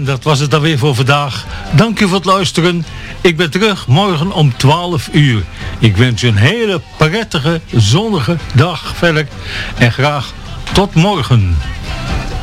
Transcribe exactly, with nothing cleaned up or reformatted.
dat was het dan weer voor vandaag. Dank u voor het luisteren. Ik ben terug morgen om twaalf uur. Ik wens u een hele prettige, zonnige dag verder. En graag tot morgen.